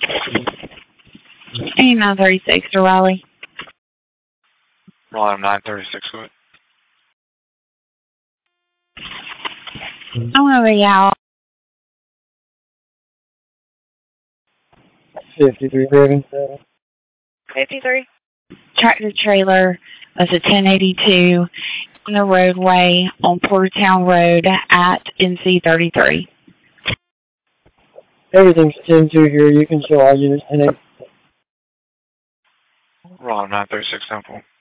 And 936 to Raleigh. Raleigh 936 with. I'm going to be out. 5337. 53. Tractor trailer is a 1082 on the roadway on Portertown Road at NC 33. Everything's 10-2 here. You can show all units 10-8. Raleigh 936 10-4.